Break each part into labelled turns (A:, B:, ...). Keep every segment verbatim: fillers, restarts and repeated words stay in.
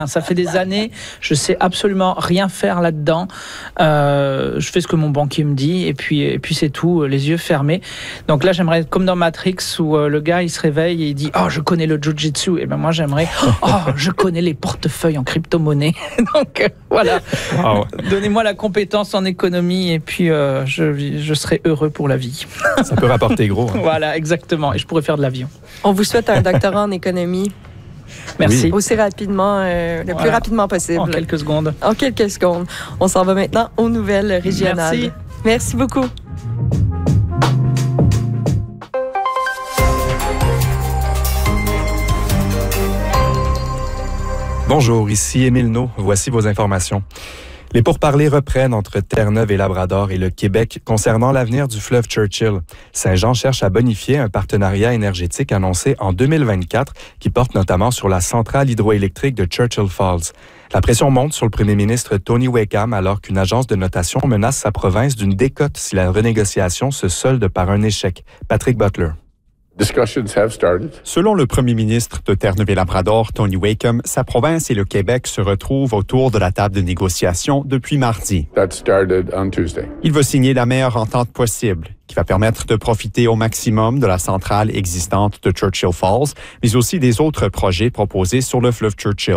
A: Ça fait des années, je sais absolument rien faire là-dedans. Euh, je fais ce que mon banquier me dit et puis, et puis c'est tout, les yeux fermés. Donc là, j'aimerais être comme dans Matrix où euh, le gars, il se réveille et il dit « Oh, je connais le Jiu-Jitsu ». Et ben moi, j'aimerais « Oh, je connais les portefeuilles en crypto-monnaie ». Donc euh, voilà, wow. Donnez-moi la compétence en économie et puis euh, je, je serai heureux pour la vie.
B: Ça peut rapporter gros. Hein.
A: Voilà, exactement. Et je pourrais faire de l'avion.
C: On vous souhaite un doctorat en économie.
A: Merci.
C: Oui. Aussi rapidement, euh, le voilà. plus rapidement possible.
A: En quelques secondes.
C: En quelques secondes. On s'en va maintenant aux nouvelles régionales.
A: Merci.
C: Merci beaucoup.
B: Bonjour, ici Émile Naud. Voici vos informations. Les pourparlers reprennent entre Terre-Neuve et Labrador et le Québec concernant l'avenir du fleuve Churchill. Saint-Jean cherche à bonifier un partenariat énergétique annoncé en deux mille vingt-quatre qui porte notamment sur la centrale hydroélectrique de Churchill Falls. La pression monte sur le premier ministre Tony Wakeham alors qu'une agence de notation menace sa province d'une décote si la renégociation se solde par un échec. Patrick Butler.
D: Selon le premier ministre de Terre-Neuve et Labrador, Tony Wakeham, sa province et le Québec se retrouvent autour de la table de négociation depuis mardi. Il veut signer la meilleure entente possible, qui va permettre de profiter au maximum de la centrale existante de Churchill Falls, mais aussi des autres projets proposés sur le fleuve Churchill.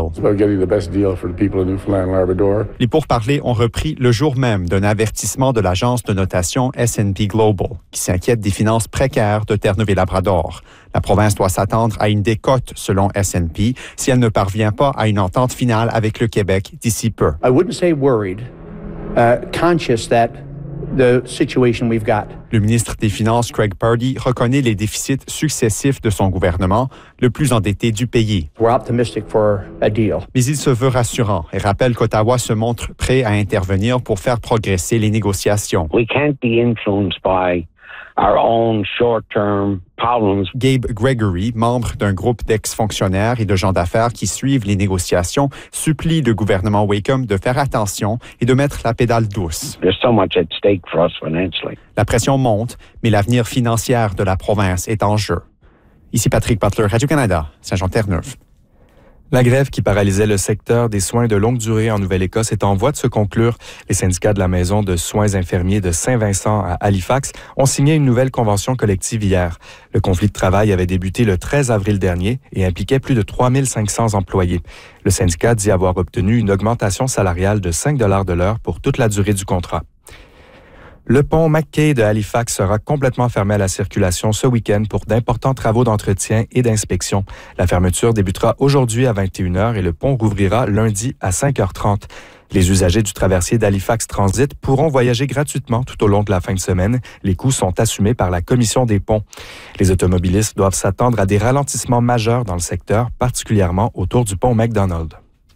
D: Les pourparlers ont repris le jour même d'un avertissement de l'agence de notation S and P Global, qui s'inquiète des finances précaires de Terre-Neuve et Labrador. La province doit s'attendre à une décote selon S and P si elle ne parvient pas à une entente finale avec le Québec d'ici peu.
E: I wouldn't say worried, uh, conscious that the situation we've got.
D: Le ministre des Finances, Craig Purdy, reconnaît les déficits successifs de son gouvernement, le plus endetté du pays.
E: We're optimistic for a deal.
D: Mais il se veut rassurant et rappelle qu'Ottawa se montre prêt à intervenir pour faire progresser les négociations.
F: We can't be influenced by our own short-term problems.
D: Gabe Gregory, membre d'un groupe d'ex-fonctionnaires et de gens d'affaires qui suivent les négociations, supplie le gouvernement Wakeham de faire attention et de mettre la pédale douce.
F: There's so much at stake for us financially.
D: La pression monte, mais l'avenir financier de la province est en jeu. Ici Patrick Butler, Radio-Canada, Saint-Jean-Terre-Neuve.
B: La grève qui paralysait le secteur des soins de longue durée en Nouvelle-Écosse est en voie de se conclure. Les syndicats de la Maison de soins infirmiers de Saint-Vincent à Halifax ont signé une nouvelle convention collective hier. Le conflit de travail avait débuté le treize avril dernier et impliquait plus de trois mille cinq cents employés. Le syndicat dit avoir obtenu une augmentation salariale de cinq dollars de l'heure pour toute la durée du contrat. Le pont McKay de Halifax sera complètement fermé à la circulation ce week-end pour d'importants travaux d'entretien et d'inspection. La fermeture débutera aujourd'hui à vingt et une heures et le pont rouvrira lundi à cinq heures trente. Les usagers du traversier d'Halifax Transit pourront voyager gratuitement tout au long de la fin de semaine. Les coûts sont assumés par la Commission des ponts. Les automobilistes doivent s'attendre à des ralentissements majeurs dans le secteur, particulièrement autour du pont McDonald.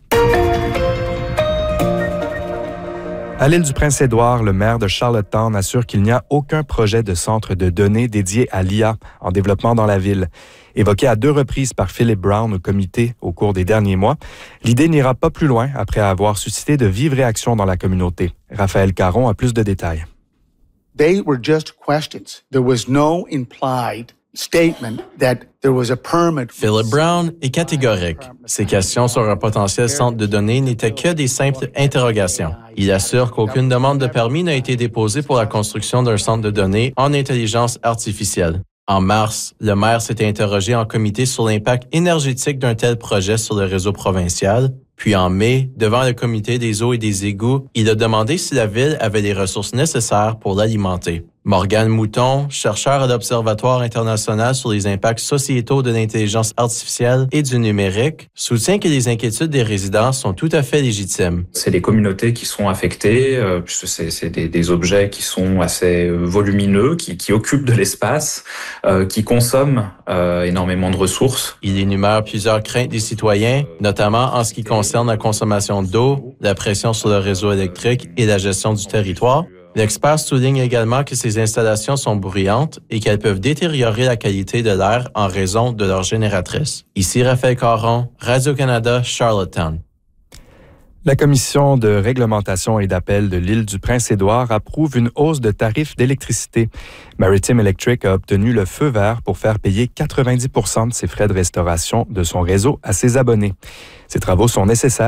B: À l'île du Prince-Édouard, le maire de Charlottetown assure qu'il n'y a aucun projet de centre de données dédié à l'I A en développement dans la ville. Évoqué à deux reprises par Philip Brown au comité au cours des derniers mois, l'idée n'ira pas plus loin après avoir suscité de vives réactions dans la communauté. Raphaël Caron a plus de détails.
G: They were just questions. There was no implied statement that there was a permit.
H: Philip Brown est catégorique. Ces questions sur un potentiel centre de données n'étaient que des simples interrogations. Il assure qu'aucune demande de permis n'a été déposée pour la construction d'un centre de données en intelligence artificielle. En mars, le maire s'était interrogé en comité sur l'impact énergétique d'un tel projet sur le réseau provincial. Puis en mai, devant le comité des eaux et des égouts, il a demandé si la ville avait les ressources nécessaires pour l'alimenter. Morgane Mouton, chercheur à l'Observatoire international sur les impacts sociétaux de l'intelligence artificielle et du numérique, soutient que les inquiétudes des résidents sont tout à fait légitimes.
I: C'est les communautés qui sont affectées, euh, puisque c'est, c'est des, des objets qui sont assez volumineux, qui, qui occupent de l'espace, euh, qui consomment euh, énormément de ressources.
H: Il énumère plusieurs craintes des citoyens, notamment en ce qui concerne la consommation d'eau, la pression sur le réseau électrique et la gestion du territoire. L'expert souligne également que ces installations sont bruyantes et qu'elles peuvent détériorer la qualité de l'air en raison de leur génératrice. Ici Raphaël Caron, Radio-Canada, Charlottetown.
B: La Commission de réglementation et d'appel de l'île du Prince-Édouard approuve une hausse de tarifs d'électricité. Maritime Electric a obtenu le feu vert pour faire payer quatre-vingt-dix pour cent de ses frais de restauration de son réseau à ses abonnés. Ces travaux sont nécessaires